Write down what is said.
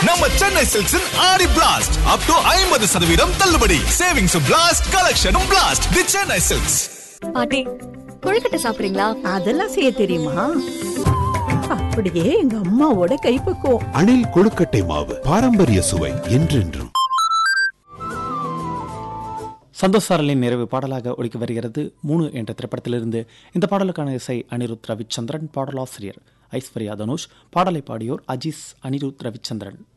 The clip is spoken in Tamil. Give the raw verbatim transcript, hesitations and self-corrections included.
நம்ம சென்னை சில்க்ஸின் ஆடி பிளாஸ்ட் அப் டு ஐம்பது சதவீதம் தள்ளுபடி. Savings blast, கலெக்ஷனும் blast. தி சென்னை சில்க்ஸ். பாட்டி, கொழுக்கட்டை சாப்பிடுறீங்களா? அதெல்லாம் செய்ய தெரியுமா? அப்படியே எங்க அம்மாவோட கைப்பக்குவம். அணில் கொழுக்கட்டை மாவு, பாரம்பரிய சுவை என்றென்றும். சந்தோஷ் சாரலின் நிறைவு பாடலாக ஒலிக்க வருகிறது மூணு என்ற திரைப்படத்திலிருந்து. இந்த பாடலுக்கான இசை அனிருத் ரவிச்சந்திரன், பாடலாசிரியர் ஐஸ்வர்யா தனுஷ், பாடலை பாடியோர் அஜீஸ், அனிருத் ரவிச்சந்திரன்.